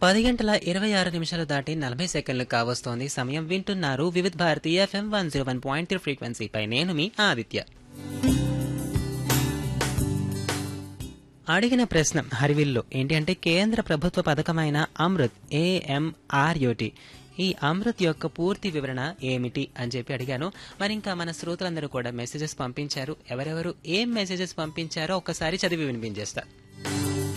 10:26 దాటి 40 సెకండ్లు కావస్తోంది. సమయం వింటున్నారు వివిధ భారతి FM 101.3 ఫ్రీక్వెన్సీపై. నేను మీ ఆదిత్య. అడిగిన ప్రశ్న హరివిల్లో ఏంటి అంటే కేంద్ర ప్రభుత్వ పథకమైన అమృత్ AMRUT ఈ అమృత్ యొక్క పూర్తి వివరణ ఏమిటి అని చెప్పి అడిగాను. మరి ఇంకా మన శ్రోతలందరూ కూడా మెసేజెస్ పంపించారు. ఎవరెవరు ఏం మెసేజెస్ పంపించారో ఒక్కసారి చదివి వినిపించేస్తా.